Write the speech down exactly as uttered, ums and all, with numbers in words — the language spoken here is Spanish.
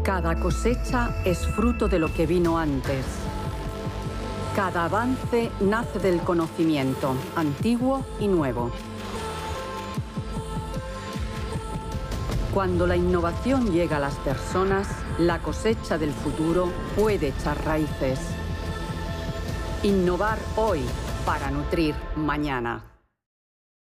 Cada cosecha es fruto de lo que vino antes. Cada avance nace del conocimiento, antiguo y nuevo. Cuando la innovación llega a las personas, la cosecha del futuro puede echar raíces. Innovar hoy para nutrir mañana.